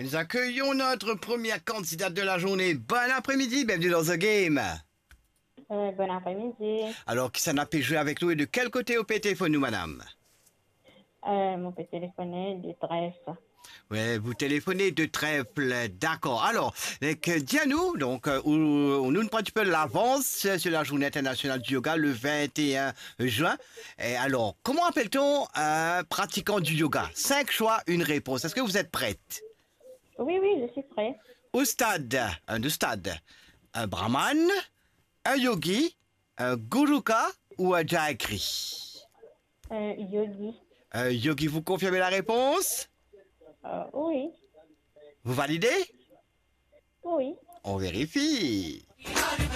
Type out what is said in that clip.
Nous accueillons notre première candidate de la journée. Bon après-midi, bienvenue dans The Game. Bon après-midi. Alors, qui s'en a pu jouer avec nous et de quel côté au téléphone, nous, madame? Mon petit téléphoné du Trèfle. Ouais, vous téléphonez de Trèfle, d'accord. Alors, dis-nous, donc, où nous prenons un petit peu l'avance sur la journée internationale du yoga le 21 juin. Et alors, comment appelle-t-on un pratiquant du yoga? 5 choix, une réponse. Est-ce que vous êtes prête? Oui, oui, je suis prêt. Au stade, un brahman, un yogi, un guruka ou un jayakri? Yogi. Yogi, vous confirmez la réponse? Oui, Vous validez? oui. On vérifie.